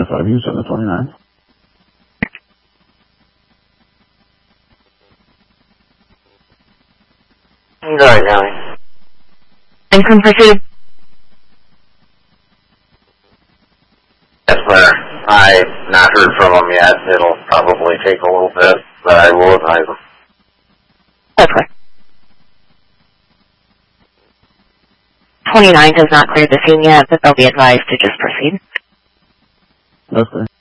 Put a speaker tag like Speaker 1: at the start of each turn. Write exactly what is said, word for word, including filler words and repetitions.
Speaker 1: thought you said the twenty-ninth.
Speaker 2: Sorry, County.
Speaker 3: And can proceed.
Speaker 2: Yes, sir. I've not heard from them yet. It'll probably take a little bit, but I will advise them.
Speaker 3: Okay. twenty-ninth has not cleared the scene yet, but they'll be advised to just proceed.
Speaker 1: Okay.